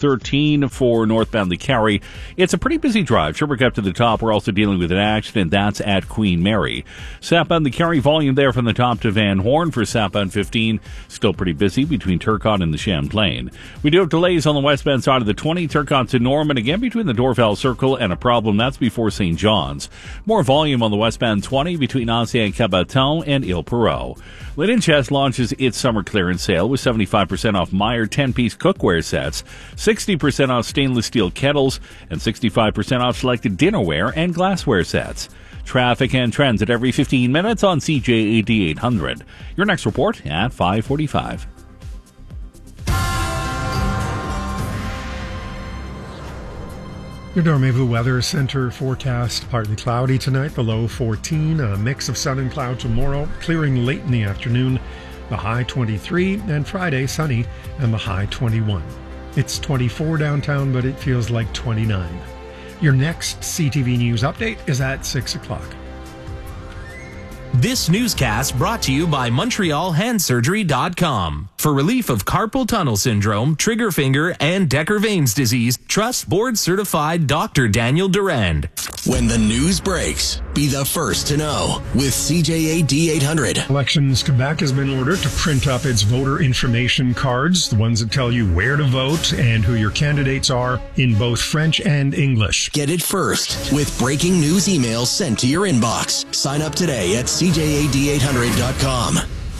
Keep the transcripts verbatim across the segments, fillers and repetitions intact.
thirteen for northbound the Carry. It's a pretty busy drive. Sherbrooke up to the top. We're also dealing with an accident. That's at Queen Mary. Southbound the Carry, volume there from the top to Van Horn for southbound fifteen. Still pretty busy between Turcotte and the Champlain. We do have delays on the westbound side of the twenty, Turcotte to Norman, again between the Dorval Circle and a problem. That's before Saint John's. More volume on the westbound twenty between Ancien Cabaton and Ile Perrot. Linen Chest launches its summer clearance sale with seventy-five percent off Meyer ten-piece cookware sets, sixty percent off stainless steel kettles, and sixty-five percent off selected dinnerware and glassware sets. Traffic and trends at every fifteen minutes on C J A D eight hundred. Your next report at five forty-five. Your Dormez-vous Weather Center forecast: partly cloudy tonight, the low fourteen, a mix of sun and cloud tomorrow, clearing late in the afternoon, the high twenty-three, and Friday sunny and the high twenty-one. It's twenty-four downtown, but it feels like twenty-nine. Your next C T V News update is at six o'clock. This newscast brought to you by Montreal Hand Surgery dot com. For relief of carpal tunnel syndrome, trigger finger, and Decker-Vanes disease, trust board-certified Doctor Daniel Durand. When the news breaks, be the first to know with C J A D eight hundred. Elections Quebec has been ordered to print up its voter information cards, the ones that tell you where to vote and who your candidates are, in both French and English. Get it first with breaking news emails sent to your inbox. Sign up today at C J A D eight hundred dot com.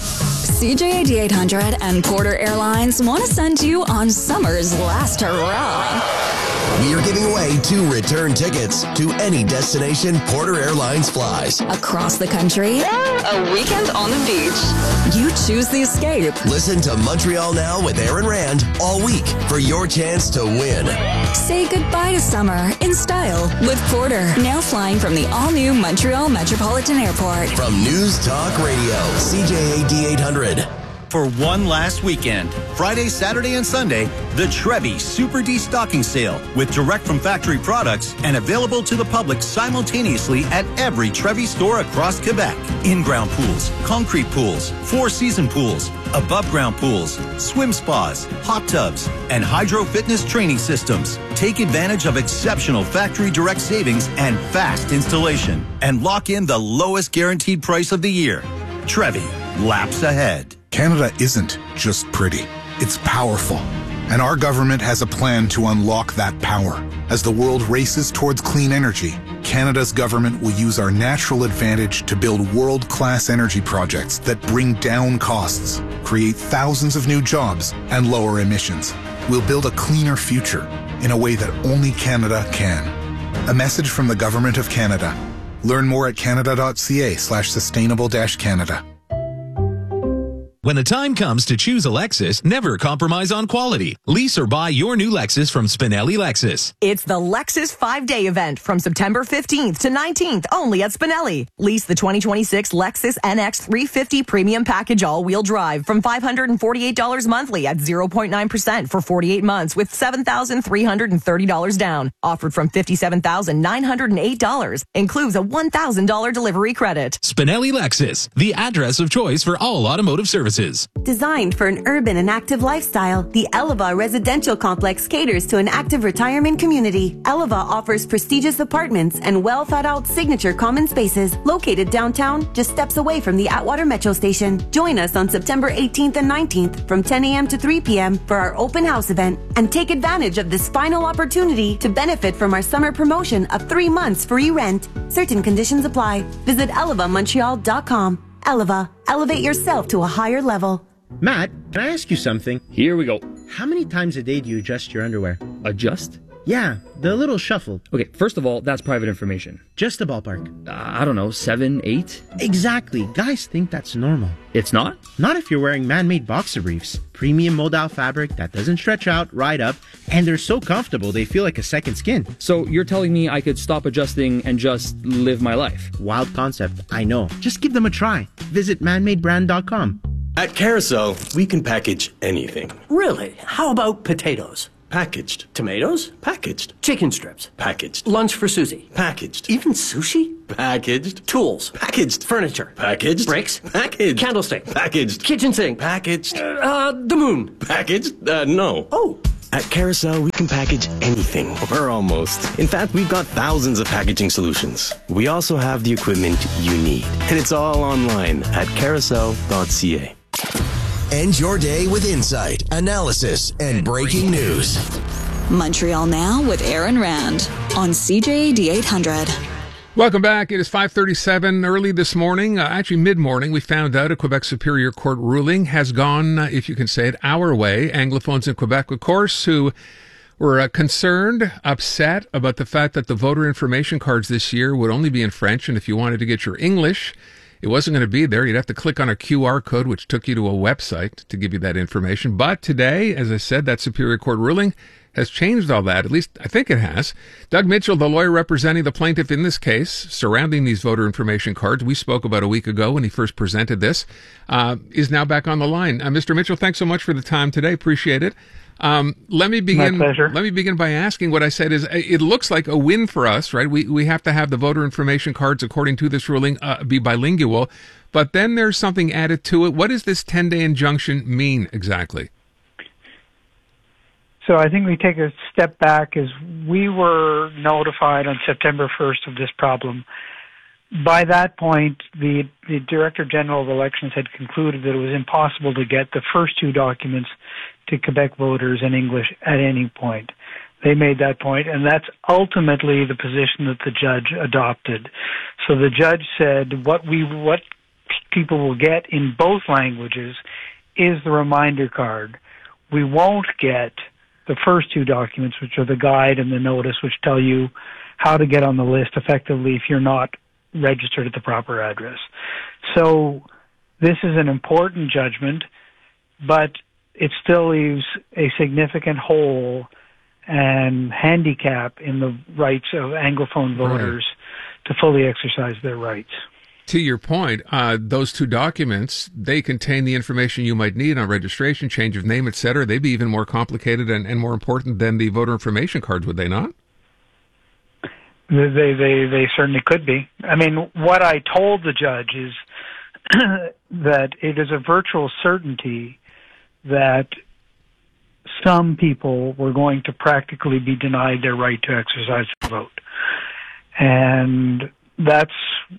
C J A D eight hundred and Porter Airlines want to send you on summer's last hurrah. We are giving away two return tickets to any destination Porter Airlines flies. Across the country, a weekend on the beach. You choose the escape. Listen to Montreal Now with Aaron Rand all week for your chance to win. Say goodbye to summer in style with Porter. Now flying from the all-new Montreal Metropolitan Airport. From News Talk Radio, C J A D eight hundred. For one last weekend, Friday, Saturday, and Sunday, the Trevi Super De-Stocking Sale with direct from factory products and available to the public simultaneously at every Trevi store across Quebec. In-ground pools, concrete pools, four-season pools, above-ground pools, swim spas, hot tubs, and hydro fitness training systems. Take advantage of exceptional factory direct savings and fast installation, and lock in the lowest guaranteed price of the year. Trevi, laps ahead. Canada isn't just pretty, it's powerful. And our government has a plan to unlock that power. As the world races towards clean energy, Canada's government will use our natural advantage to build world-class energy projects that bring down costs, create thousands of new jobs, and lower emissions. We'll build a cleaner future in a way that only Canada can. A message from the Government of Canada. Learn more at canada.ca slash sustainable dash Canada. When the time comes to choose a Lexus, never compromise on quality. Lease or buy your new Lexus from Spinelli Lexus. It's the Lexus five-day event from September fifteenth to nineteenth, only at Spinelli. Lease the twenty twenty-six Lexus N X three fifty Premium Package All-Wheel Drive from five hundred forty-eight dollars monthly at zero point nine percent for forty-eight months with seven thousand three hundred thirty dollars down. Offered from fifty-seven thousand nine hundred eight dollars. Includes a one thousand dollars delivery credit. Spinelli Lexus, the address of choice for all automotive services. Designed for an urban and active lifestyle, the Eleva Residential Complex caters to an active retirement community. Eleva offers prestigious apartments and well-thought-out signature common spaces located downtown, just steps away from the Atwater Metro Station. Join us on September eighteenth and nineteenth from ten a.m. to three p.m. for our open house event and take advantage of this final opportunity to benefit from our summer promotion of three months free rent. Certain conditions apply. Visit eleva montreal dot com. Eleva, elevate yourself to a higher level. Matt, can I ask you something? Here we go. How many times a day do you adjust your underwear? Adjust? Yeah, the little shuffle. Okay, first of all, that's private information. Just a ballpark. Uh, I don't know, seven, eight? Exactly. Guys think that's normal. It's not? Not if you're wearing man-made boxer briefs. Premium modal fabric that doesn't stretch out, ride up, and they're so comfortable they feel like a second skin. So you're telling me I could stop adjusting and just live my life? Wild concept, I know. Just give them a try. Visit man made brand dot com. At Carousel, we can package anything. Really? How about potatoes? Packaged. Tomatoes? Packaged. Chicken strips? Packaged. Lunch for Susie? Packaged. Even sushi? Packaged. Tools? Packaged. Furniture? Packaged. Bricks? Packaged. Candlestick? Packaged. Kitchen sink? Packaged. Uh, uh the moon? Packaged? Uh, no. Oh, At Carousel, we can package anything, or almost. In fact, we've got thousands of packaging solutions. We also have the equipment you need, and it's all online at carousel dot c a. End your day with insight, analysis, and breaking news. Montreal Now with Aaron Rand on C J A D eight hundred. Welcome back. It is five thirty-seven early this morning, uh, actually mid-morning. We found out a Quebec Superior Court ruling has gone, uh, if you can say it, our way. Anglophones in Quebec, of course, who were uh, concerned, upset about the fact that the voter information cards this year would only be in French, and if you wanted to get your English, it wasn't going to be there. You'd have to click on a Q R code, which took you to a website to give you that information. But today, as I said, that Superior Court ruling has changed all that. At least I think it has. Doug Mitchell, the lawyer representing the plaintiff in this case, surrounding these voter information cards, we spoke about a week ago when he first presented this, uh, is now back on the line. Uh, Mister Mitchell, thanks so much for the time today. Appreciate it. Um, let me begin. My pleasure. Let me begin by asking what I said is it looks like a win for us, right? We we have to have the voter information cards, according to this ruling, uh, be bilingual. But then there's something added to it. What does this ten-day injunction mean exactly? So I think we take a step back as we were notified on September first of this problem. By that point, the, the Director General of Elections had concluded that it was impossible to get the first two documents to Quebec voters in English at any point. They made that point, and that's ultimately the position that the judge adopted. So the judge said what we what people will get in both languages is the reminder card. We won't get the first two documents, which are the guide and the notice, which tell you how to get on the list effectively if you're not registered at the proper address. So this is an important judgment, but it still leaves a significant hole and handicap in the rights of Anglophone voters right. to fully exercise their rights. To your point, uh, those two documents, they contain the information you might need on registration, change of name, et cetera. They'd be even more complicated and, and more important than the voter information cards, would they not? They, they, they certainly could be. I mean, what I told the judge is that it is a virtual certainty that some people were going to practically be denied their right to exercise the vote. And that's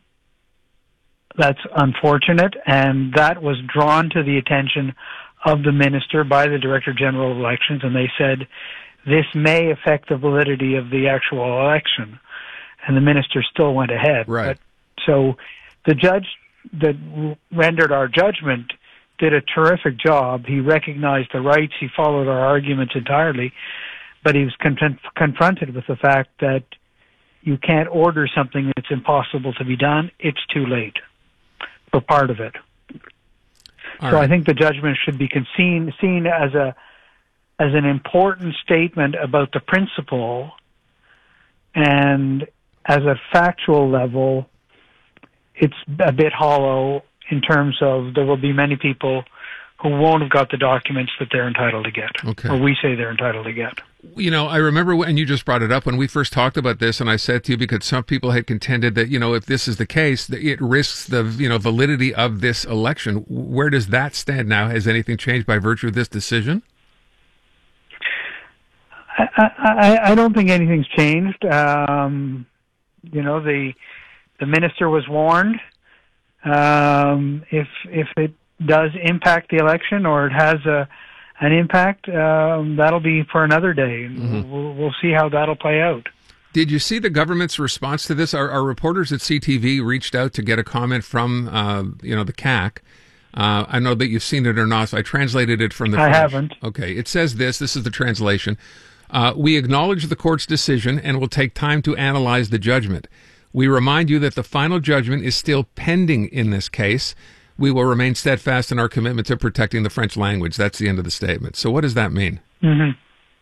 That's unfortunate, and that was drawn to the attention of the minister by the Director General of Elections, and they said this may affect the validity of the actual election. And the minister still went ahead. Right. But, so the judge that rendered our judgment did a terrific job. He recognized the rights. He followed our arguments entirely, but he was con- confronted with the fact that you can't order something that's impossible to be done. It's too late for part of it. All so right. I think the judgment should be seen seen as a as an important statement about the principle, and as a factual level, it's a bit hollow in terms of there will be many people who won't have got the documents that they're entitled to get, okay. or we say they're entitled to get. You know, I remember when you just brought it up when we first talked about this, and I said to you, because some people had contended that, you know, if this is the case, that it risks the, you know, validity of this election. Where does that stand now? Has anything changed by virtue of this decision? I, I, I don't think anything's changed. Um, you know, the the minister was warned. Um, if if it does impact the election, or it has a an impact, um, that'll be for another day. Mm-hmm. We'll, we'll see how that'll play out. Did you see the government's response to this? Our, our reporters at C T V reached out to get a comment from, uh, you know, the C A C. Uh, I know that you've seen it or not, so I translated it from the I French. haven't. Okay, it says this. This is the translation. Uh, we acknowledge the court's decision and will take time to analyze the judgment. We remind you that the final judgment is still pending in this case. We will remain steadfast in our commitment to protecting the French language. That's the end of the statement. So what does that mean? Mm-hmm.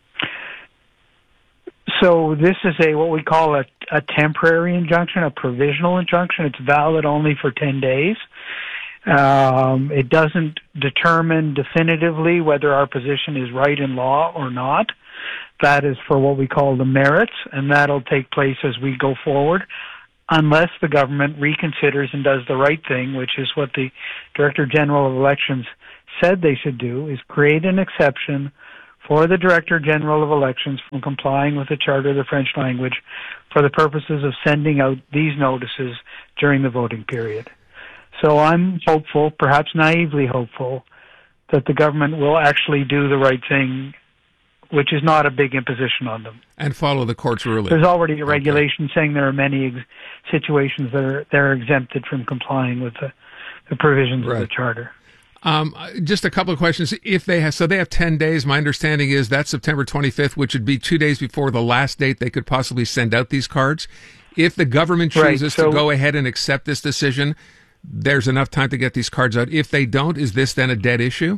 So this is a what we call a, a temporary injunction, a provisional injunction. It's valid only for ten days. Um, it doesn't determine definitively whether our position is right in law or not. That is for what we call the merits, and that'll take place as we go forward, unless the government reconsiders and does the right thing, which is what the Director General of Elections said they should do, is create an exception for the Director General of Elections from complying with the Charter of the French language for the purposes of sending out these notices during the voting period. So I'm hopeful, perhaps naively hopeful, that the government will actually do the right thing, which is not a big imposition on them. And follow the court's ruling. There's already a regulation okay. saying there are many ex- situations that are they're exempted from complying with the, the provisions right. of the Charter. Um, just a couple of questions. If they have, so they have ten days. My understanding is that's September twenty-fifth, which would be two days before the last date they could possibly send out these cards. If the government chooses right, so, to go ahead and accept this decision, there's enough time to get these cards out. If they don't, is this then a dead issue?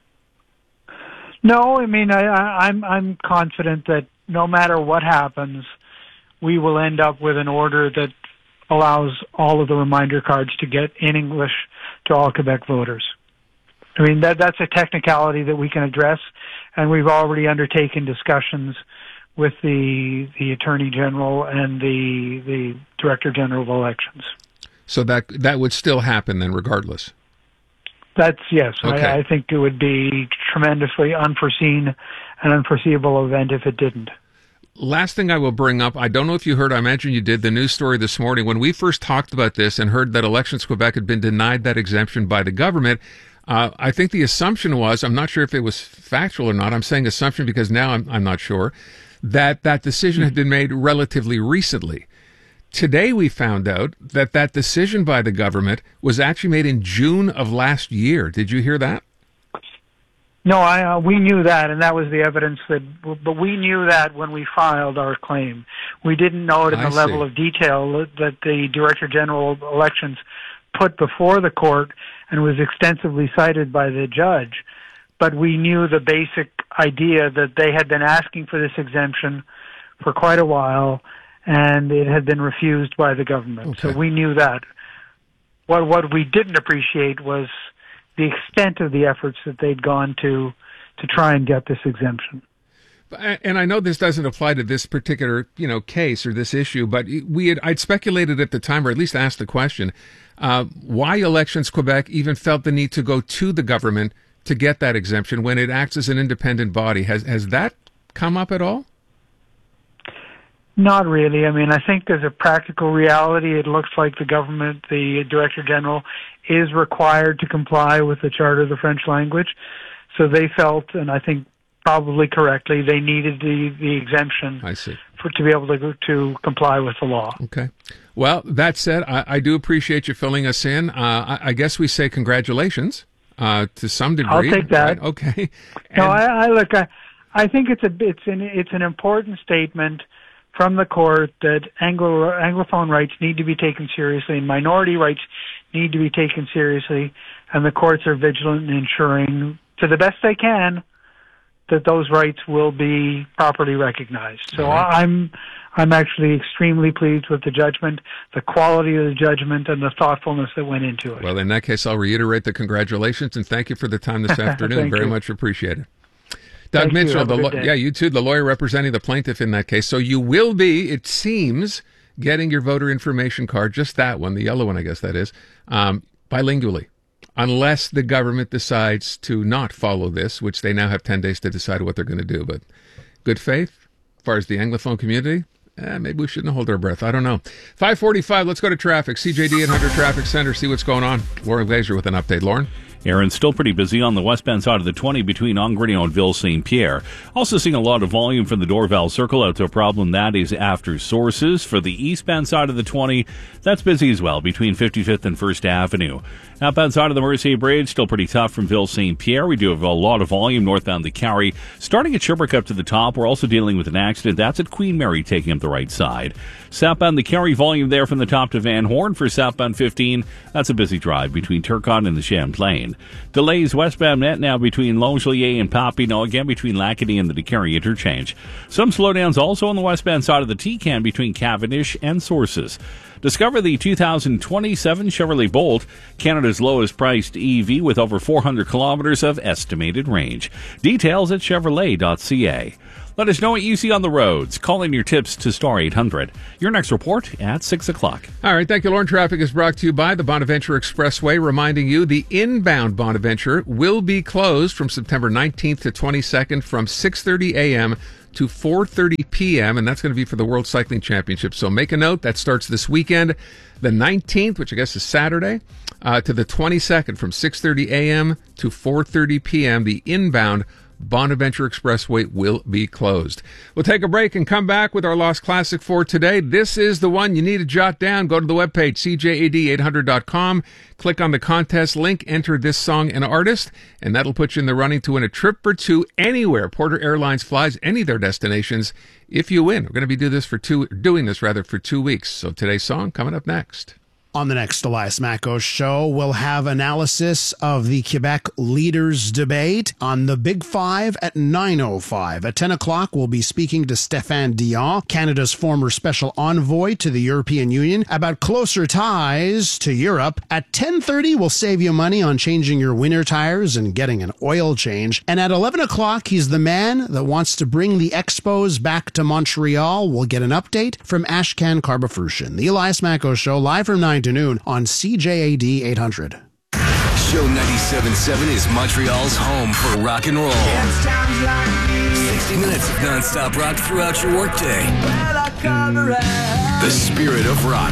No, I mean, I, I, I'm I'm confident that no matter what happens, we will end up with an order that allows all of the reminder cards to get in English to all Quebec voters. I mean, that that's a technicality that we can address, and we've already undertaken discussions with the the Attorney General and the the Director General of Elections. So that that would still happen then, regardless? That's, yes. Okay. I, I think it would be tremendously unforeseen and unforeseeable event if it didn't. Last thing I will bring up, I don't know if you heard, I imagine you did, the news story this morning. When we first talked about this and heard that Elections Quebec had been denied that exemption by the government, uh, I think the assumption was, I'm not sure if it was factual or not, I'm saying assumption because now I'm, I'm not sure, that that decision had been made relatively recently. Today we found out that that decision by the government was actually made in June of last year. Did you hear that? No, I, uh, we knew that, and that was the evidence that, but we knew that when we filed our claim. We didn't know it in I the level see. of detail that the Director General of Elections put before the court and was extensively cited by the judge. But we knew the basic idea that they had been asking for this exemption for quite a while, and it had been refused by the government. Okay. So we knew that. What what we didn't appreciate was the extent of the efforts that they'd gone to to try and get this exemption. And I know this doesn't apply to this particular, you know, case or this issue, but we had I'd speculated at the time, or at least asked the question, uh, why Elections Quebec even felt the need to go to the government to get that exemption when it acts as an independent body. Has has that come up at all? Not really. I mean, I think as a practical reality, it looks like the government, the Director General, is required to comply with the Charter of the French language. So they felt, and I think probably correctly, they needed the, the exemption I see. for to be able to to comply with the law. Okay. Well, that said, I, I do appreciate you filling us in. Uh, I, I guess we say congratulations uh, to some degree. I'll take that. Right? Okay. No, And- I, I look. I, I think it's a it's an it's an important statement from the court that Anglo Anglophone rights need to be taken seriously, and minority rights need to be taken seriously, and the courts are vigilant in ensuring, to the best they can, that those rights will be properly recognized. So right. I'm I'm actually extremely pleased with the judgment, the quality of the judgment, and the thoughtfulness that went into it. Well, in that case, I'll reiterate the congratulations and thank you for the time this afternoon. Very you. much appreciated. Doug Thank Mitchell, you. Have the a good lo- day. yeah, you too, the lawyer representing the plaintiff in that case. So you will be, it seems, getting your voter information card, just that one, the yellow one, I guess that is, um, bilingually, unless the government decides to not follow this, which they now have ten days to decide what they're going to do. But good faith, as far as the Anglophone community, eh, maybe we shouldn't hold our breath. I don't know. five forty-five, let's go to traffic. C J D eight hundred Traffic Center, see what's going on. Lauren Glazer with an update. Lauren? Aaron, still pretty busy on the westbound side of the twenty between Onguerno and Ville Saint Pierre. Also seeing a lot of volume from the Dorval Circle out to a problem that is after Sources. For the eastbound side of the twenty, that's busy as well between fifty-fifth and First Avenue. Outbound side of the Mercier Bridge, still pretty tough from Ville Saint Pierre. We do have a lot of volume northbound the Carry. Starting at Sherbrooke up to the top, we're also dealing with an accident. That's at Queen Mary taking up the right side. Southbound the Carry, volume there from the top to Van Horn. For southbound fifteen, that's a busy drive between Turcotte and the Champlain. Delays westbound net now between Longueuil and Papineau, again between Lacadie and the DeCarry interchange. Some slowdowns also on the westbound side of the T-Can between Cavendish and Sources. Discover the two thousand twenty-seven Chevrolet Bolt, Canada's lowest priced E V with over four hundred kilometers of estimated range. Details at Chevrolet dot C A. Let us know what you see on the roads. Call in your tips to Star eight hundred. Your next report at six o'clock. All right, thank you, Lauren. Traffic is brought to you by the Bonaventure Expressway, reminding you the inbound Bonaventure will be closed from September nineteenth to twenty-second from six thirty a.m. to four thirty p.m., and that's going to be for the World Cycling Championship. So make a note, that starts this weekend, the nineteenth, which I guess is Saturday, uh, to the twenty-second from six thirty a.m. to four thirty p.m. The inbound Bonaventure Expressway will be closed. We'll take a break and come back with our Lost Classic for today. This is the one you need to jot down. Go to the webpage, C J A D eight hundred dot com. Click on the contest link, enter this song and artist, and that'll put you in the running to win a trip or two anywhere Porter Airlines flies, any of their destinations, if you win. We're going to be do this for two, doing this rather for two weeks. So today's song coming up next. On the next Elias Macko show, we'll have analysis of the Quebec leaders debate on the Big Five at nine oh five. At ten o'clock, we'll be speaking to Stéphane Dion, Canada's former special envoy to the European Union, about closer ties to Europe. At ten thirty, we'll save you money on changing your winter tires and getting an oil change. And at eleven o'clock, he's the man that wants to bring the Expos back to Montreal. We'll get an update from Ashkan Karbafurshin. The Elias Macko show, live from nine to noon on C J A D eight hundred. Show ninety-seven point seven is Montreal's home for rock and roll. sixty minutes of non-stop rock throughout your workday. The spirit of rock.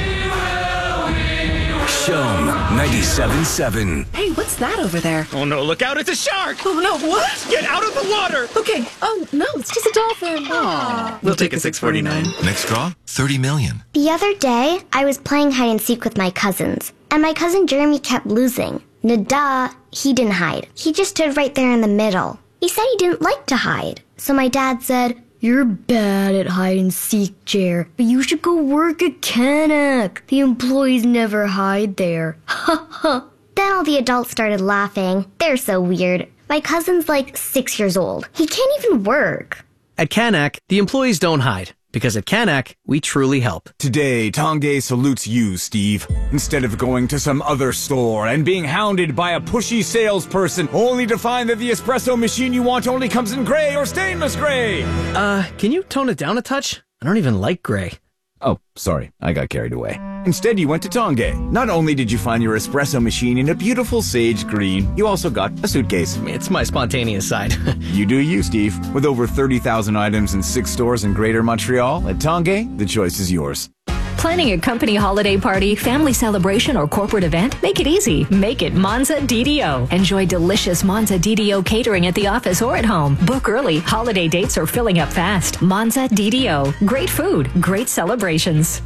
Show ninety-seven point seven. Hey, what's that over there? Oh no, look out, it's a shark! Oh no, what? Get out of the water! Okay, oh no, it's just a dolphin. Aww. We'll take a six forty-nine. Next draw, thirty million. The other day, I was playing hide and seek with my cousins, and my cousin Jeremy kept losing. Nada, he didn't hide. He just stood right there in the middle. He said he didn't like to hide. So my dad said, "You're bad at hide and seek, Jer, but you should go work at Canuck. The employees never hide there." Ha ha. Then all the adults started laughing. They're so weird. My cousin's like six years old. He can't even work. At Canuck, the employees don't hide. Because at Canuck, we truly help. Today, Tanguay salutes you, Steve. Instead of going to some other store and being hounded by a pushy salesperson only to find that the espresso machine you want only comes in gray or stainless gray. Uh, can you tone it down a touch? I don't even like gray. Oh, sorry, I got carried away. Instead, you went to Tanguay. Not only did you find your espresso machine in a beautiful sage green, you also got a suitcase. It's my spontaneous side. You do you, Steve. With over thirty thousand items in six stores in Greater Montreal, at Tanguay, the choice is yours. Planning a company holiday party, family celebration, or corporate event? Make it easy. Make it Monza D D O. Enjoy delicious Monza D D O catering at the office or at home. Book early. Holiday dates are filling up fast. Monza D D O. Great food. Great celebrations.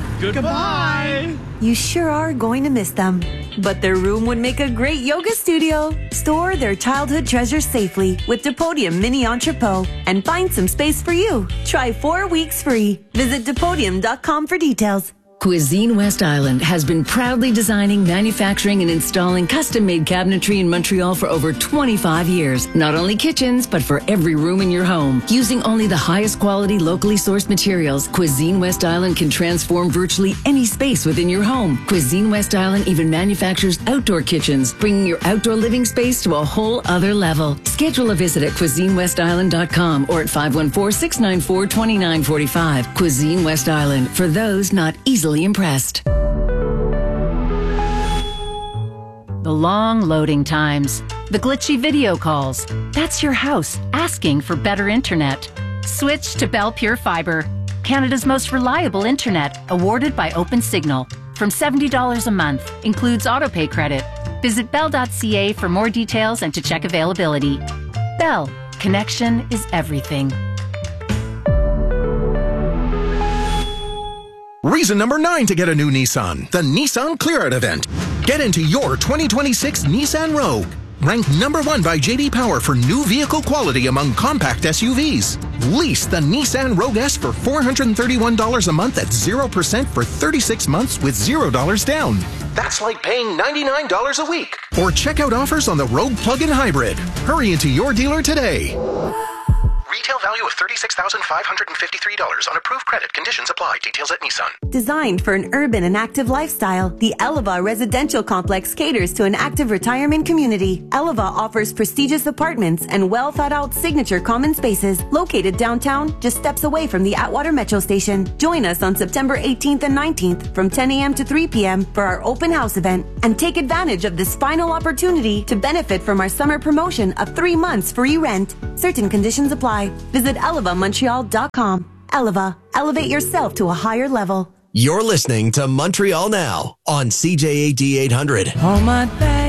Goodbye. You sure are going to miss them. But their room would make a great yoga studio. Store their childhood treasures safely with Depodium Mini Entrepot and find some space for you. Try four weeks free. Visit Depodium dot com for details. Cuisine West Island has been proudly designing, manufacturing, and installing custom-made cabinetry in Montreal for over twenty-five years. Not only kitchens, but for every room in your home. Using only the highest quality, locally sourced materials, Cuisine West Island can transform virtually any space within your home. Cuisine West Island even manufactures outdoor kitchens, bringing your outdoor living space to a whole other level. Schedule a visit at cuisine west island dot com or at five one four, six nine four, two nine four five. Cuisine West Island, for those not easily impressed. The long loading times, the glitchy video calls. That's your house asking for better internet. Switch to Bell Pure Fiber, Canada's most reliable internet, awarded by OpenSignal. From seventy dollars a month, includes autopay credit. Visit bell dot c a for more details and to check availability. Bell, connection is everything. Reason number nine to get a new Nissan, the Nissan Clear Out event. Get into your twenty twenty-six Nissan Rogue. Ranked number one by J D Power for new vehicle quality among compact S U Vs. Lease the Nissan Rogue S for four hundred thirty-one dollars a month at zero percent for thirty-six months with zero dollars down. That's like paying ninety-nine dollars a week. Or check out offers on the Rogue Plug-in Hybrid. Hurry into your dealer today. Retail value of thirty-six thousand five hundred fifty-three dollars on approved credit. Conditions apply. Details at Nissan. Designed for an urban and active lifestyle, the Eleva Residential Complex caters to an active retirement community. Eleva offers prestigious apartments and well thought out signature common spaces located downtown, just steps away from the Atwater Metro Station. Join us on September eighteenth and nineteenth from ten a.m. to three p.m. for our open house event and take advantage of this final opportunity to benefit from our summer promotion of three months free rent. Certain conditions apply. Visit eleva montreal dot com. Eleva, elevate yourself to a higher level. You're listening to Montreal Now on C J A D eight hundred. All my bag.